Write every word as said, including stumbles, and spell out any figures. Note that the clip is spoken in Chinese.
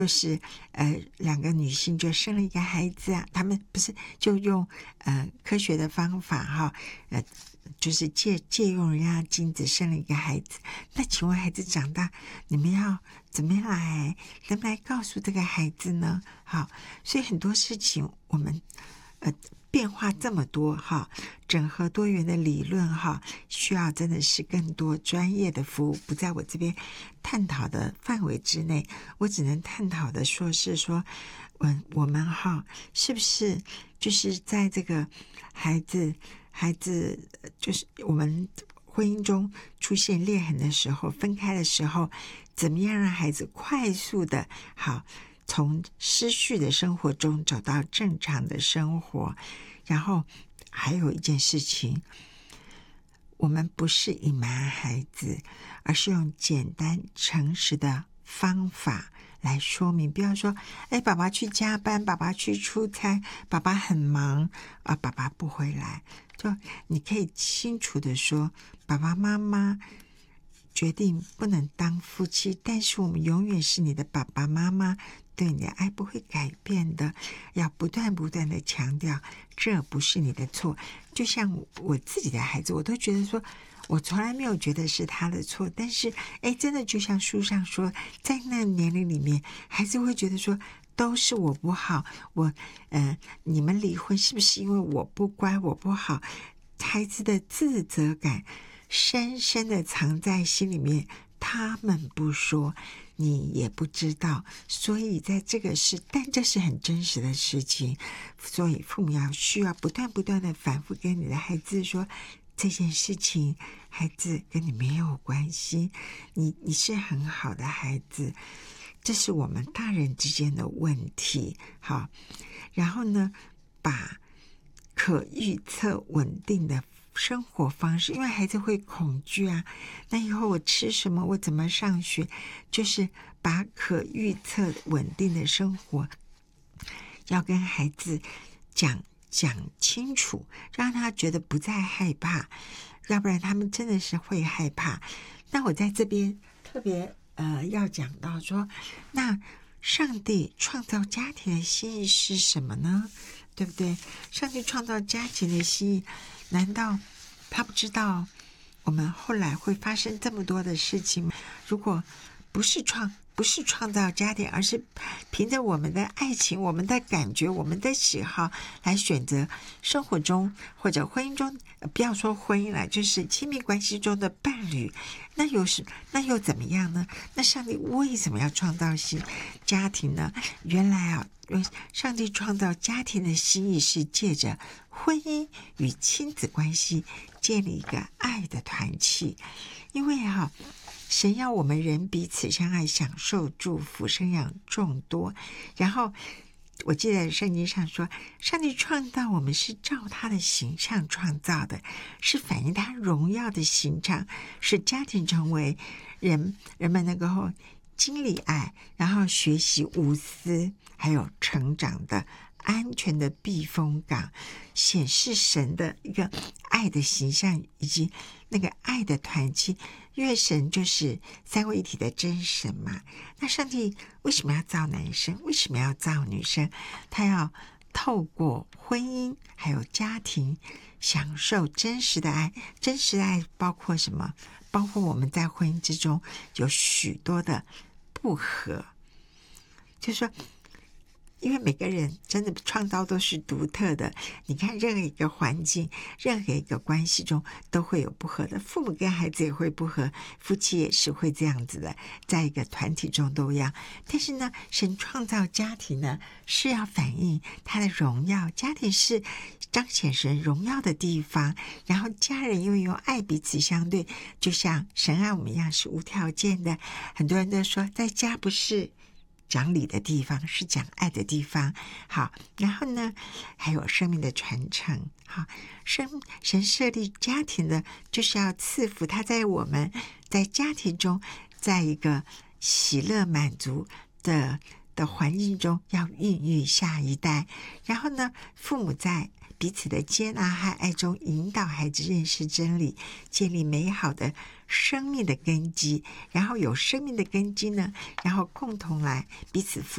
就是呃两个女性就生了一个孩子啊，他们不是就用呃科学的方法哈，呃就是借借用人家精子生了一个孩子。那请问孩子长大，你们要怎么样来能不能来告诉这个孩子呢？好，所以很多事情我们呃变化这么多哈，整合多元的理论哈，需要真的是更多专业的服务，不在我这边探讨的范围之内。我只能探讨的说是说，嗯，我们哈是不是就是在这个孩子孩子就是我们婚姻中出现裂痕的时候，分开的时候，怎么样让孩子快速的好从失序的生活中找到正常的生活。然后还有一件事情，我们不是隐瞒孩子，而是用简单诚实的方法来说明。不要说哎，爸爸去加班，爸爸去出差，爸爸很忙啊，爸爸不回来。就你可以清楚的说，爸爸妈妈决定不能当夫妻，但是我们永远是你的爸爸妈妈，对你的爱不会改变的。要不断不断的强调，这不是你的错。就像我自己的孩子，我都觉得说我从来没有觉得是他的错，但是哎，真的就像书上说，在那年龄里面，孩子会觉得说都是我不好，我呃，你们离婚是不是因为我不乖，我不好？孩子的自责感深深的藏在心里面，他们不说，你也不知道。所以在这个事，但这是很真实的事情，所以父母要需要不断不断的反复跟你的孩子说，这件事情孩子跟你没有关系，你你是很好的孩子，这是我们大人之间的问题。好，然后呢，把可预测稳定的生活方式，因为孩子会恐惧啊，那以后我吃什么，我怎么上学，就是把可预测稳定的生活要跟孩子讲讲清楚，让他觉得不再害怕，要不然他们真的是会害怕。那我在这边特别呃要讲到说，那上帝创造家庭的心意是什么呢？对不对？上帝创造家庭的心意，难道他不知道我们后来会发生这么多的事情吗？如果不是创不是创造家庭，而是凭着我们的爱情、我们的感觉、我们的喜好来选择生活中或者婚姻中，不要说婚姻了，就是亲密关系中的伴侣，那有什那又怎么样呢？那上帝为什么要创造新家庭呢？原来啊，上帝创造家庭的心意是借着婚姻与亲子关系建立一个爱的团契。因为啊，神要我们人彼此相爱，享受祝福，生养众多。然后我记得圣经上说，上帝创造我们是照他的形象创造的，是反映他荣耀的形象，使家庭成为人人们能够经历爱，然后学习无私，还有成长的安全的避风港，显示神的一个爱的形象，以及那个爱的团契。因为神就是三位一体的真神嘛，那上帝为什么要造男生？为什么要造女生？他要透过婚姻还有家庭享受真实的爱。真实的爱包括什么？包括我们在婚姻之中有许多的不合，就是说因为每个人真的创造都是独特的，你看任何一个环境，任何一个关系中都会有不合的，父母跟孩子也会不合，夫妻也是会这样子的，在一个团体中都一样。但是呢，神创造家庭呢，是要反映他的荣耀，家庭是彰显神荣耀的地方，然后家人因为用爱彼此相对，就像神爱我们一样是无条件的。很多人都说在家不是讲理的地方，是讲爱的地方。好，然后呢，还有生命的传承。好，神神设立家庭的，就是要赐福他在我们在家庭中，在一个喜乐满足的的环境中，要孕育下一代。然后呢，父母在彼此的接纳和爱中引导孩子认识真理，建立美好的生命的根基。然后有生命的根基呢，然后共同来彼此扶